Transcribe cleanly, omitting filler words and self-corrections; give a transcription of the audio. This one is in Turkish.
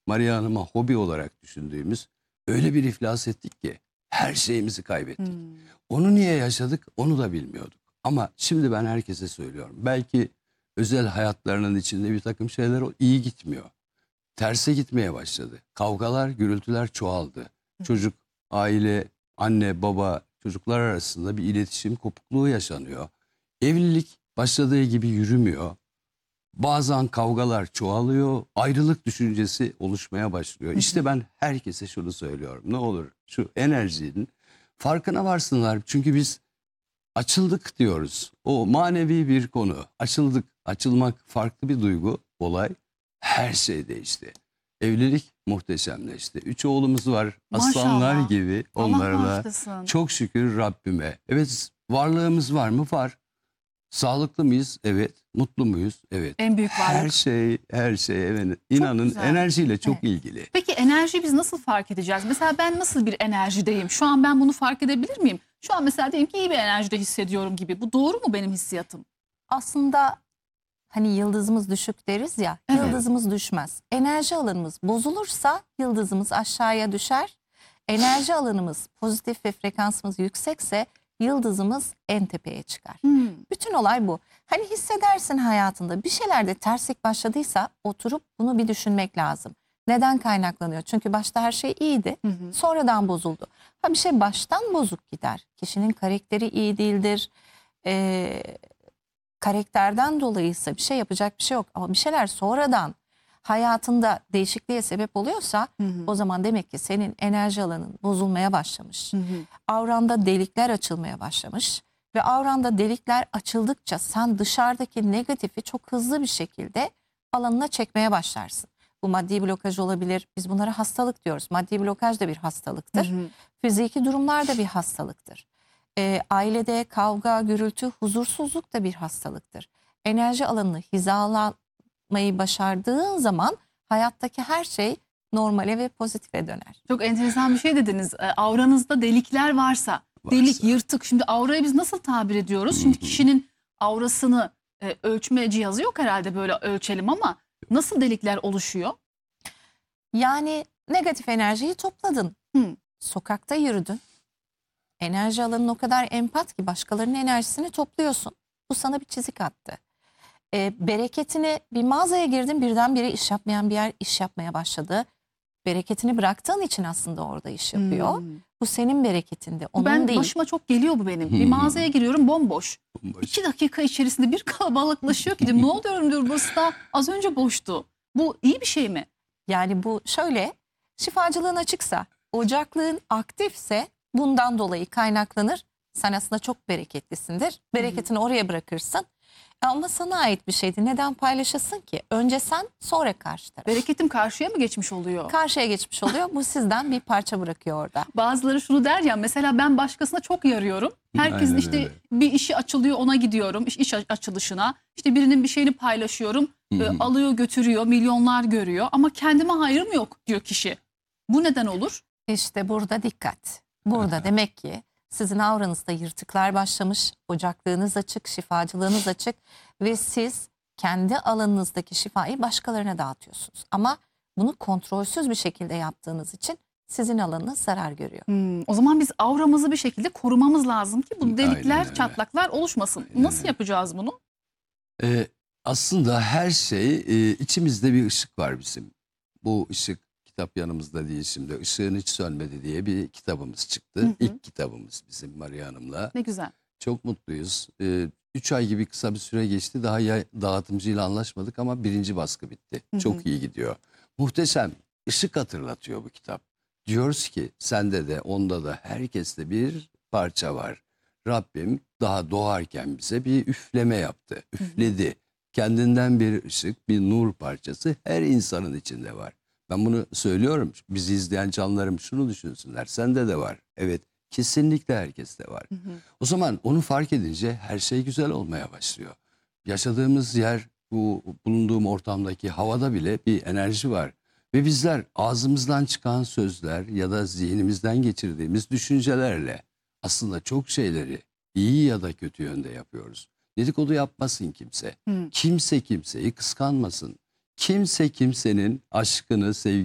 Maria Hanım'a hobi olarak düşündüğümüz öyle bir iflas ettik ki her şeyimizi kaybettik. Onu niye yaşadık onu da bilmiyorduk. Ama şimdi ben herkese söylüyorum. Belki özel hayatlarının içinde bir takım şeyler iyi gitmiyor. Terse gitmeye başladı. Kavgalar, gürültüler çoğaldı. Çocuk, aile, anne, baba, çocuklar arasında bir iletişim kopukluğu yaşanıyor. Evlilik başladığı gibi yürümüyor. Bazen kavgalar çoğalıyor, ayrılık düşüncesi oluşmaya başlıyor. İşte ben herkese şunu söylüyorum. Ne olur şu enerjinin farkına varsınlar. Çünkü biz açıldık diyoruz. O manevi bir konu. Açıldık. Açılmak farklı bir duygu, olay. Her şey değişti. Evlilik muhteşemleşti. 3 oğlumuz var. Aslanlar Maşallah. gibi Allah onlarla. bağışlasın. Çok şükür Rabbime. Evet, varlığımız var mı? Var. Sağlıklı mıyız? Evet. Mutlu muyuz? Evet. En büyük Her varlık. şey, her şey evet. İnanın güzel. enerjiyle çok Evet. ilgili. Peki enerjiyi biz nasıl fark edeceğiz? Mesela ben nasıl bir enerjideyim? Şu an ben bunu fark edebilir miyim? Şu an mesela diyelim ki iyi bir enerjide hissediyorum gibi. Bu doğru mu benim hissiyatım? Aslında hani yıldızımız düşük deriz ya, Evet. yıldızımız düşmez. Enerji alanımız bozulursa yıldızımız aşağıya düşer. Enerji alanımız pozitif ve frekansımız yüksekse yıldızımız en tepeye çıkar. Bütün olay bu. Hani hissedersin hayatında bir şeylerde terslik başladıysa oturup bunu bir düşünmek lazım. Neden kaynaklanıyor? Çünkü başta her şey iyiydi, sonradan bozuldu. Ha, bir şey baştan bozuk gider. Kişinin karakteri iyi değildir. Karakterden dolayıysa bir şey yapacak bir şey yok. Ama bir şeyler sonradan hayatında değişikliğe sebep oluyorsa o zaman demek ki senin enerji alanın bozulmaya başlamış. Avranda delikler açılmaya başlamış ve avranda delikler açıldıkça sen dışarıdaki negatifi çok hızlı bir şekilde alanına çekmeye başlarsın. Bu maddi blokaj olabilir. Biz bunlara hastalık diyoruz. Maddi blokaj da bir hastalıktır. Fiziki durumlar da bir hastalıktır. Ailede kavga, gürültü, huzursuzluk da bir hastalıktır. Enerji alanını hizalamayı başardığın zaman hayattaki her şey normale ve pozitife döner. Çok enteresan bir şey dediniz. Avranızda delikler varsa, delik, yırtık. Şimdi aurayı biz nasıl tabir ediyoruz? Şimdi kişinin aurasını ölçme cihazı yok herhalde böyle ölçelim ama nasıl delikler oluşuyor? Yani negatif enerjiyi topladın. Sokakta yürüdün. Enerji alanın o kadar empat ki başkalarının enerjisini topluyorsun. Bu sana bir çizik attı. Bereketini bir mağazaya girdin, birdenbire iş yapmayan bir yer iş yapmaya başladı. Bereketini bıraktığın için aslında orada iş yapıyor. Bu senin bereketinde, onun değil. Başıma çok geliyor bu benim. Bir mağazaya giriyorum bomboş. Bomboş. 2 dakika içerisinde bir kalabalıklaşıyor ki diyorum, ne oluyorum diyor, burası da az önce boştu. Bu iyi bir şey mi? Yani bu şöyle, şifacılığın açıksa, ocaklığın aktifse bundan dolayı kaynaklanır. Sen aslında çok bereketlisindir. Bereketini oraya bırakırsın. Ama sana ait bir şeydi. Neden paylaşasın ki? Önce sen, sonra karşı taraf. Bereketim karşıya mı geçmiş oluyor? Karşıya geçmiş oluyor. Bu sizden bir parça bırakıyor orada. Bazıları şunu der ya, mesela ben başkasına çok yarıyorum. Herkesin Aynen işte öyle. bir işi açılıyor, ona gidiyorum, iş açılışına. İşte birinin bir şeyini paylaşıyorum, alıyor götürüyor, milyonlar görüyor ama kendime hayrım yok diyor kişi. Bu neden olur? İşte burada dikkat. Burada demek ki sizin avranızda yırtıklar başlamış, ocaklığınız açık, şifacılığınız açık ve siz kendi alanınızdaki şifayı başkalarına dağıtıyorsunuz. Ama bunu kontrolsüz bir şekilde yaptığınız için sizin alanınız zarar görüyor. O zaman biz auramızı bir şekilde korumamız lazım ki bu Aynen delikler, öyle. çatlaklar oluşmasın. Aynen Nasıl öyle. yapacağız bunu? Aslında her şey içimizde bir ışık var bizim. Bu ışık kitap yanımızda değil şimdi. Işığın hiç sönmedi diye bir kitabımız çıktı. İlk kitabımız bizim Maria Hanım'la. Ne güzel. Çok mutluyuz. 3 ay gibi kısa bir süre geçti. Daha dağıtımcıyla anlaşmadık ama birinci baskı bitti. Çok iyi gidiyor. Muhteşem. Işık hatırlatıyor bu kitap. Diyoruz ki sende de onda da herkeste bir parça var. Rabbim daha doğarken bize bir üfleme yaptı. Üfledi. Kendinden bir ışık, bir nur parçası her insanın içinde var. Ben bunu söylüyorum. Bizi izleyen canlarım şunu düşünsünler. Sende de var. Evet, kesinlikle herkeste var. O zaman onu fark edince her şey güzel olmaya başlıyor. Yaşadığımız yer, bu bulunduğum ortamdaki havada bile bir enerji var. Ve bizler ağzımızdan çıkan sözler ya da zihnimizden geçirdiğimiz düşüncelerle aslında çok şeyleri iyi ya da kötü yönde yapıyoruz. Dedikodu yapmasın kimse. Kimse kimseyi kıskanmasın. Kimse kimsenin aşkını, sevgisini